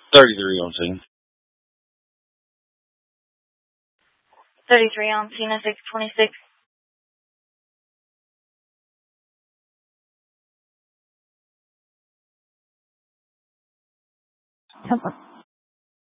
33 on scene. 33 on scene at 626. Come on.